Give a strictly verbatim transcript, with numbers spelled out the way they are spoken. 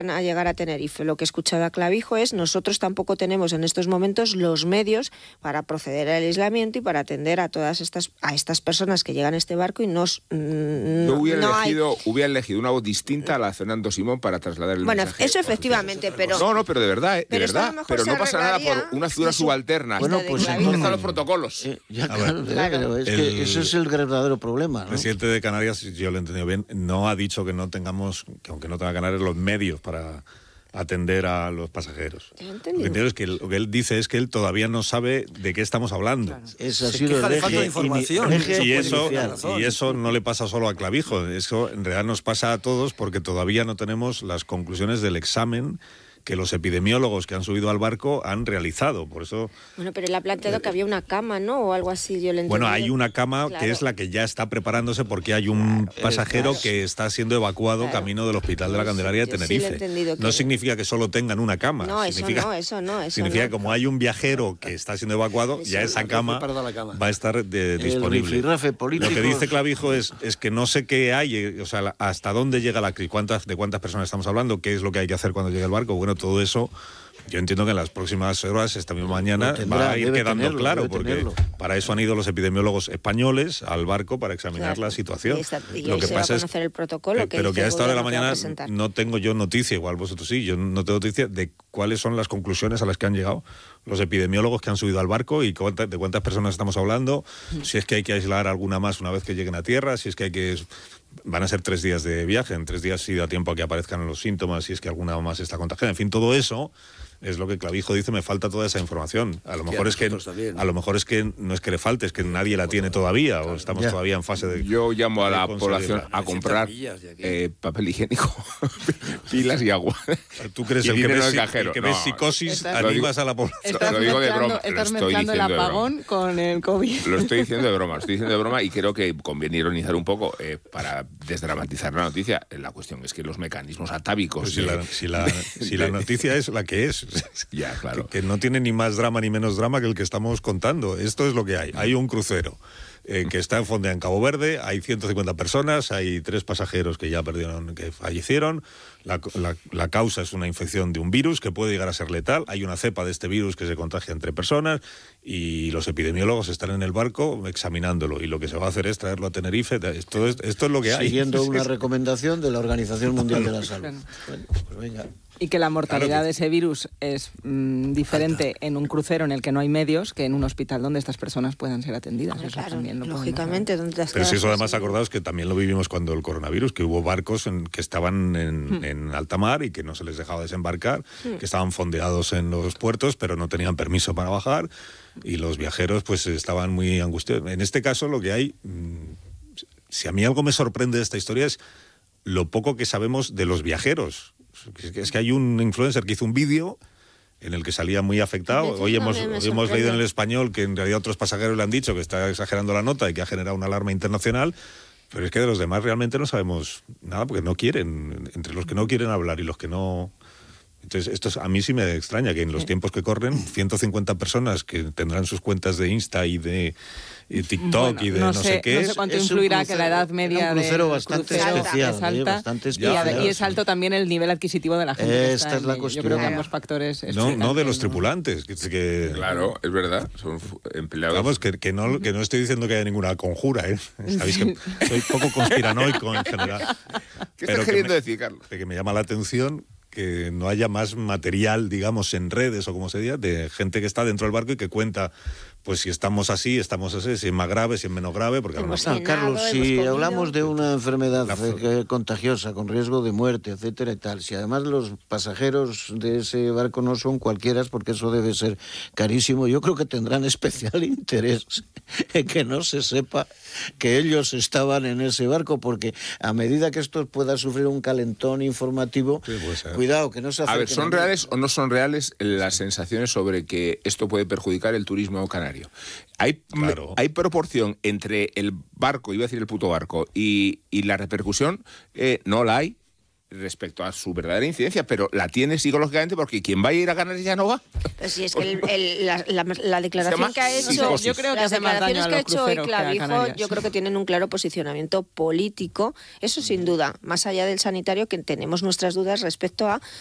a llegar a Tenerife. Lo que he escuchado a Clavijo es: nosotros tampoco tenemos en estos momentos los medios para proceder al aislamiento y para atender a todas estas a estas personas que llegan a este barco y nos mm, Yo hubiera, no elegido, hay... hubiera elegido una voz distinta a la de Fernando Simón para trasladar el bueno, mensaje. eso efectivamente, pero... No, no, pero de verdad, ¿eh? de pero verdad. Pero no pasa nada por una figura subalterna. Bueno, pues ¿dónde están los protocolos? Eh, ya, A claro, ver, claro, pero es el- que ese es el verdadero problema, El ¿no? presidente de Canarias, si yo lo he entendido bien, no ha dicho que no tengamos, que aunque no tenga Canarias, los medios para atender a los pasajeros. Yo he Lo entendido. que entiendo es que lo que él dice es que él todavía no sabe de qué estamos hablando. Es así Se queja de falta de información. Y eso, razón. y eso no le pasa solo a Clavijo, eso en realidad nos pasa a todos porque todavía no tenemos las conclusiones del examen que los epidemiólogos que han subido al barco han realizado. Por eso, Bueno, pero él ha planteado que había una cama, ¿no? O algo así, yo le bueno, entendí. hay una cama Claro. que es la que ya está preparándose porque hay un pasajero claro. que está siendo evacuado Claro. camino del Hospital de la Candelaria de Yo sí le he Tenerife. entendido que- No significa que solo tengan una cama. No, eso significa, no, eso no, eso significa no. que como hay un viajero que está siendo evacuado, ya esa cama preparada la cama. va a estar de- El disponible. rifirrafe político. Lo que dice Clavijo es, es que no sé qué hay, eh, o sea, la- hasta dónde llega la crisis, cuántas, de cuántas personas estamos hablando, qué es lo que hay que hacer cuando llegue el barco. Bueno, todo eso, yo entiendo que en las próximas horas, esta misma mañana, Lo tendrá, va a ir debe quedando tenerlo, claro, debe porque tenerlo. para eso han ido los epidemiólogos españoles al barco para examinar Claro. la situación. Y, esta- y Lo hoy que se va a pasa es conocer el protocolo que- que pero dice que a el esta hora de la gobierno que va a mañana presentar. no tengo yo noticia, igual vosotros sí, yo no tengo noticia de cuáles son las conclusiones a las que han llegado los epidemiólogos que han subido al barco y cuánta- de cuántas personas estamos hablando, si es que hay que aislar alguna más una vez que lleguen a tierra, si es que hay que... Van a ser tres días de viaje, en tres días sí da tiempo a que aparezcan los síntomas, si es que alguna más está contagiada. En fin, todo eso es lo que Clavijo dice, me falta toda esa información. A lo mejor es que nosotros también. a lo mejor es que no es que le falte, es que nadie la tiene todavía o estamos Ya. todavía en fase de... Yo llamo a de la conseguirla. población a comprar millas de aquí. eh, papel higiénico, pilas y agua. Tú crees Y el que dinero ves, en si- cajero. el que ves No, psicosis, Estás- animas a la población. Estás Lo digo de mezclando, broma, lo estás estoy mezclando el diciendo de broma. apagón con el COVID. Lo estoy diciendo de broma, lo estoy diciendo de broma y creo que conviene ironizar un poco eh, para desdramatizar la noticia. La cuestión es que los mecanismos atávicos... Pues si, de- la, si, la, de- si la noticia es la que es, Ya, claro. que, que no tiene ni más drama ni menos drama que el que estamos contando. Esto es lo que hay. Hay un crucero eh, que está en fondeado en Cabo Verde, hay ciento cincuenta personas, hay tres pasajeros que ya perdieron, que fallecieron. La, la- la causa es una infección de un virus que puede llegar a ser letal. Hay una cepa de este virus que se contagia entre personas y los epidemiólogos están en el barco examinándolo. Y lo que se va a hacer es traerlo a Tenerife. Esto es, esto es lo que hay. Siguiendo una recomendación de la Organización Mundial de la Salud. Bueno, pues venga. Y que la mortalidad Claro que- de ese virus es mm, diferente en un crucero en el que no hay medios que en un hospital donde estas personas puedan ser atendidas. Hombre, Eso claro, también lo podemos lógicamente, ¿dónde te has Pero si quedado? eso además acordaos que también lo vivimos cuando el coronavirus, que hubo barcos en, que estaban en, en alta mar y que no se les dejaba desembarcar, que estaban fondeados en los puertos pero no tenían permiso para bajar y los viajeros pues estaban muy angustiados. En este caso lo que hay, mm, si a mí algo me sorprende de esta historia es lo poco que sabemos de los viajeros. Es que, es que hay un influencer que hizo un vídeo en el que salía muy afectado. Eso Hoy hemos, también me hoy hemos sorprende. leído en el Español que en realidad otros pasajeros le han dicho que está exagerando la nota y que ha generado una alarma internacional, pero es que de los demás realmente no sabemos nada porque no quieren, entre los que no quieren hablar y los que no... Entonces, esto es- a mí sí me extraña que en los tiempos que corren, ciento cincuenta personas que tendrán sus cuentas de Insta y de y TikTok Bueno, y de no no, sé- sé qué no es. sé cuánto es un influirá crucero- que la edad media era un crucero del bastante crucero especial, es ¿eh? alta Bastante y, especial, ade- y es sí. alto también el nivel adquisitivo de la gente que Esta está es en la ello. Yo cuestión. creo que Claro. ambos factores No, explican no de que los no- tripulantes. Que, que- Claro, es verdad, son fu- empleados... Vamos, que, que, no, que no estoy diciendo que haya ninguna conjura, ¿eh? Sabéis que soy poco conspiranoico en general. ¿Qué Pero estás que queriendo me- decir, Carlos? de que me llama la atención que no haya más material, digamos, en redes o como se diga, de gente que está dentro del barco y que cuenta, pues si estamos así, estamos así, si es más grave, si es menos grave, porque a lo Hemos mejor... Ah, Carlos, hemos si comido. hablamos de una enfermedad La eh, que- contagiosa con riesgo de muerte, etcétera y tal, si además los pasajeros de ese barco no son cualquiera, porque eso debe ser carísimo, yo creo que tendrán especial interés en que no se sepa que ellos estaban en ese barco, porque a medida que esto pueda sufrir un calentón informativo, Sí, puede ser. cuidado, que no se A ver, acerquen ¿son mí. reales o no son reales las sensaciones sobre que esto puede perjudicar el turismo canario? ¿Hay, Claro. ¿hay proporción entre el barco, iba a decir el puto barco, y, y la repercusión? Eh, no la hay. respecto a su verdadera incidencia, pero la tiene psicológicamente porque quien vaya a ir a Canarias ya no va. Pues sí, es que el, el, la, la, la declaración que ha hecho, psicosis. Yo creo que las hace más daño declaraciones a que ha los hecho hoy cruceros que a Clavijo, Canarias. yo creo que tienen un claro posicionamiento político, eso sin duda, más allá del sanitario, que tenemos nuestras dudas respecto a